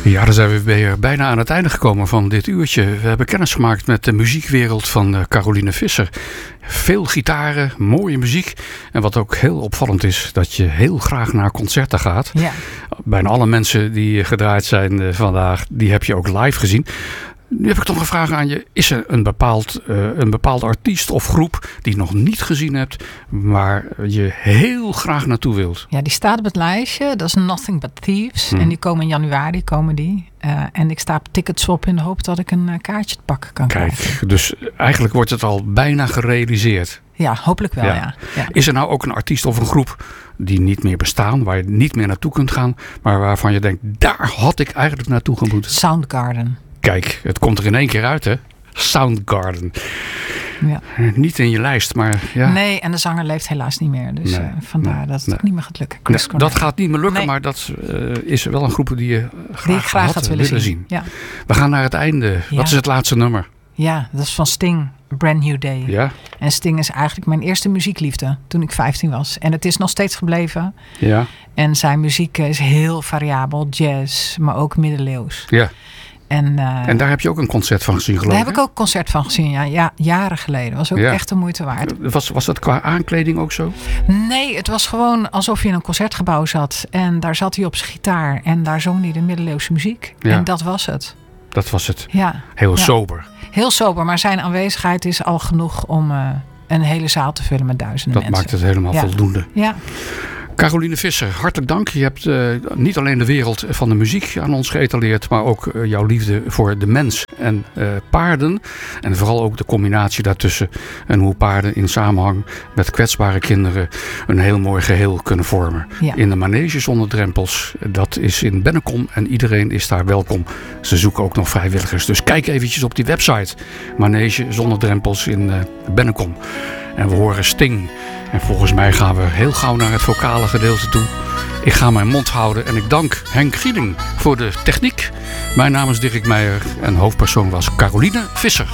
Ja, dan zijn we weer bijna aan het einde gekomen van dit uurtje. We hebben kennis gemaakt met de muziekwereld van Caroline Visser. Veel gitaren, mooie muziek. En wat ook heel opvallend is, dat je heel graag naar concerten gaat. Ja. Bijna alle mensen die gedraaid zijn vandaag, die heb je ook live gezien. Nu heb ik toch een vraag aan je. Is er een bepaald artiest of groep die je nog niet gezien hebt, waar je heel graag naartoe wilt? Ja, die staat op het lijstje. Dat is Nothing But Thieves. En die komen in januari. En ik sta op Ticketswap in de hoop dat ik een kaartje te pakken kan krijgen. Kijk, dus eigenlijk wordt het al bijna gerealiseerd. Ja, hopelijk wel, ja. Is er nou ook een artiest of een groep die niet meer bestaan, waar je niet meer naartoe kunt gaan, maar waarvan je denkt, daar had ik eigenlijk naartoe gemoeten? Soundgarden. Kijk, het komt er in één keer uit, hè? Soundgarden. Ja. Niet in je lijst, maar ja. Nee, en de zanger leeft helaas niet meer. Dus vandaar dat het ook niet meer gaat lukken. Dat gaat niet meer lukken, maar dat is wel een groep die je graag had willen zien. Ja. We gaan naar het einde. Ja. Wat is het laatste nummer? Ja, dat is van Sting. Brand New Day. Ja. En Sting is eigenlijk mijn eerste muziekliefde toen ik 15 was. En het is nog steeds gebleven. Ja. En zijn muziek is heel variabel. Jazz, maar ook middeleeuws. Ja. En daar heb je ook een concert van gezien, geloof ik? Daar heb ik ook een concert van gezien, ja, jaren geleden. Was ook echt de moeite waard. Was dat qua aankleding ook zo? Nee, het was gewoon alsof je in een concertgebouw zat. En daar zat hij op zijn gitaar. En daar zong hij de middeleeuwse muziek. Ja. En dat was het. Dat was het. Ja. Heel sober. Heel sober, maar zijn aanwezigheid is al genoeg om een hele zaal te vullen met duizenden mensen. Dat maakt het helemaal voldoende. Ja. Caroline Visser, hartelijk dank. Je hebt niet alleen de wereld van de muziek aan ons geëtaleerd, maar ook jouw liefde voor de mens en paarden. En vooral ook de combinatie daartussen. En hoe paarden in samenhang met kwetsbare kinderen een heel mooi geheel kunnen vormen. Ja. In de manege zonder drempels, dat is in Bennekom en iedereen is daar welkom. Ze zoeken ook nog vrijwilligers. Dus kijk eventjes op die website. Manege zonder drempels in Bennekom. En we horen Sting. En volgens mij gaan we heel gauw naar het vocale gedeelte toe. Ik ga mijn mond houden en ik dank Henk Gieding voor de techniek. Mijn naam is Dirk Meijer en hoofdpersoon was Caroline Visser.